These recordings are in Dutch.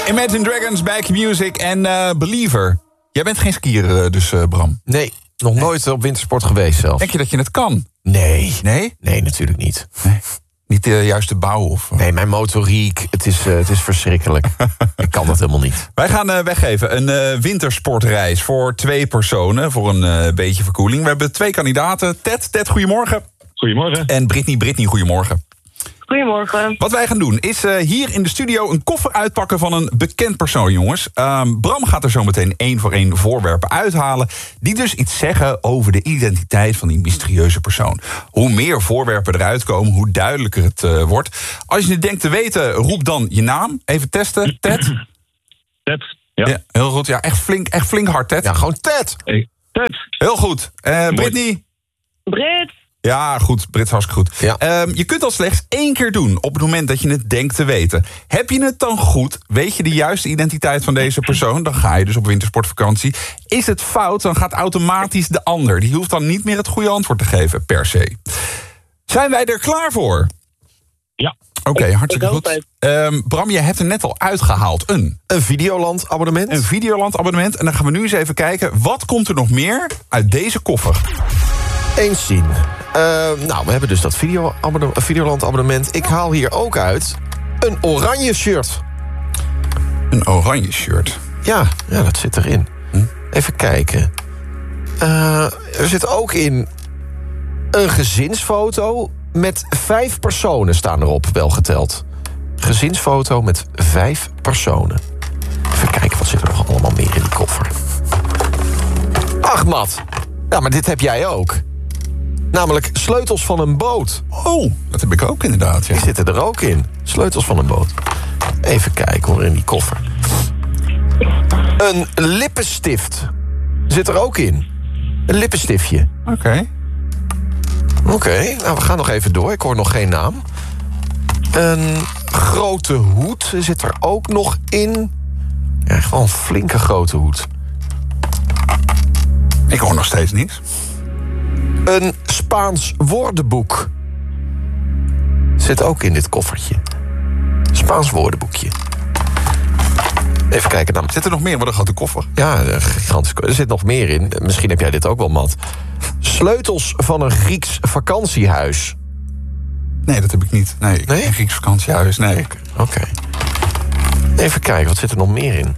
Imagine Dragons, Back Music en Believer. Jij bent geen skier dus, Bram? Nee, nog nooit op wintersport geweest zelf. Denk je dat je het kan? Nee. Nee? Nee, natuurlijk niet. Nee. Niet de juiste bouw? Of... Nee, mijn motoriek, het is verschrikkelijk. Ik kan dat helemaal niet. Wij gaan weggeven een wintersportreis voor 2 personen... voor een beetje verkoeling. We hebben 2 kandidaten. Ted, goedemorgen. Goedemorgen. En Brittany, goedemorgen. Goedemorgen. Wat wij gaan doen is hier in de studio een koffer uitpakken van een bekend persoon, jongens. Bram gaat er zo meteen 1 voor 1 voorwerpen uithalen... die dus iets zeggen over de identiteit van die mysterieuze persoon. Hoe meer voorwerpen eruit komen, hoe duidelijker het wordt. Als je het denkt te weten, roep dan je naam. Even testen. Ted? Ted, ja. Ja, heel goed. Ja, echt flink hard, Ted. Ja, gewoon Ted. Hey, Ted. Heel goed. Brittany? Brit. Ja, goed. Brits, hartstikke goed. Ja. Je kunt dat slechts 1 keer doen op het moment dat je het denkt te weten. Heb je het dan goed? Weet je de juiste identiteit van deze persoon? Dan ga je dus op wintersportvakantie. Is het fout, dan gaat automatisch de ander. Die hoeft dan niet meer het goede antwoord te geven, per se. Zijn wij er klaar voor? Ja. Oké, hartstikke goed. Bram, je hebt er net al uitgehaald. Een Videoland abonnement. Een Videoland abonnement. En dan gaan we nu eens even kijken. Wat komt er nog meer uit deze koffer? Eens zien. We hebben dus dat Videoland abonnement. Ik haal hier ook uit een oranje shirt. Een oranje shirt. Ja, dat zit erin. Even kijken. Er zit ook in een gezinsfoto met 5 personen staan erop, wel geteld. Gezinsfoto met 5 personen. Even kijken, wat zit er nog allemaal meer in die koffer? Ach, Mat. Ja, maar dit heb jij ook. Namelijk sleutels van een boot. Oh, dat heb ik ook inderdaad, ja. Die zitten er ook in. Sleutels van een boot. Even kijken hoor, in die koffer. Een lippenstift zit er ook in. Een lippenstiftje. Oké, nou we gaan nog even door. Ik hoor nog geen naam. Een grote hoed zit er ook nog in. Ja, gewoon een flinke grote hoed. Ik hoor nog steeds niets. Een Spaans woordenboek zit ook in dit koffertje. Spaans woordenboekje. Even kijken dan. Zit er nog meer? Wat een grote koffer. Ja, gigantisch. Er zit nog meer in. Misschien heb jij dit ook wel, Mat. Sleutels van een Grieks vakantiehuis. Nee, dat heb ik niet. Nee, Nee? Een Grieks vakantiehuis, nee. Oké. Even kijken, wat zit er nog meer in?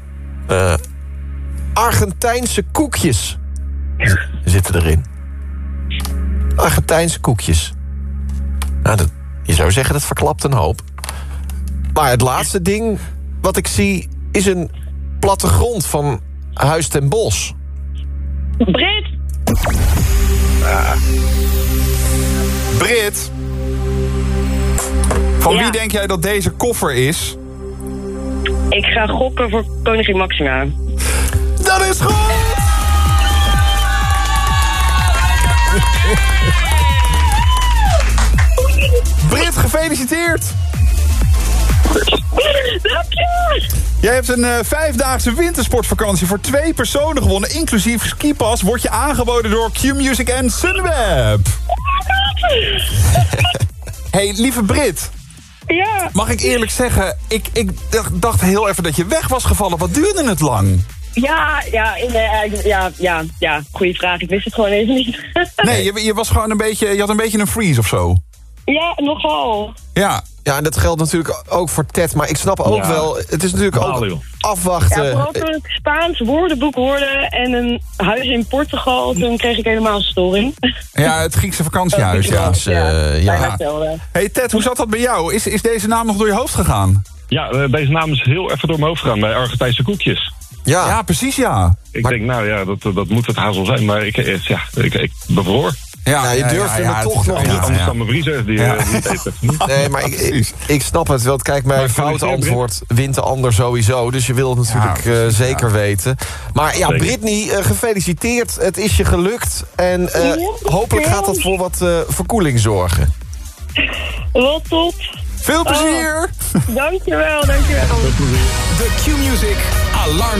Argentijnse koekjes zitten erin. Argentijnse koekjes. Nou, je zou zeggen, dat verklapt een hoop. Maar het laatste ding wat ik zie is een plattegrond van Huis ten Bosch. Brit. Brit. Van Ja. wie denk jij dat deze koffer is? Ik ga gokken voor koningin Maxima. Dat is goed! Brit, gefeliciteerd! Dank je! Jij hebt een 5-daagse wintersportvakantie voor 2 personen gewonnen. Inclusief skipas wordt je aangeboden door Q-Music en Sunweb. Hey, lieve Brit. Ja. Mag ik eerlijk zeggen, ik dacht heel even dat je weg was gevallen. Wat duurde het lang? Ja, goede vraag. Ik wist het gewoon even niet. Nee, je was gewoon je had een beetje een freeze of zo. Ja, nogal. Ja. Ja, en dat geldt natuurlijk ook voor Ted. Maar ik snap ook wel, het is natuurlijk ook afwachten. Ja, vooral toen ik Spaans woordenboek hoorde en een huis in Portugal, toen kreeg ik helemaal een storing. Ja, het Griekse vakantiehuis, ja. Bijna hetzelfde. Hey Ted, hoe zat dat bij jou? Is deze naam nog door je hoofd gegaan? Ja, deze naam is heel even door mijn hoofd gegaan bij Argentijnse koekjes. Ja, precies, ja. Ik denk, nou ja, dat moet het haast wel zijn, maar ik ben voor. Ja, je durft me toch nog niet. Anders dan mijn vriezer die het eet. Nee, maar ik snap het wel. Kijk, mijn fout antwoord wint de ander sowieso. Dus je wil het natuurlijk zeker weten. Maar ja, Brittany, gefeliciteerd. Het is je gelukt. En hopelijk gaat dat voor wat verkoeling zorgen. Wat top. Veel plezier! Dankjewel. De Q-Music Alarm.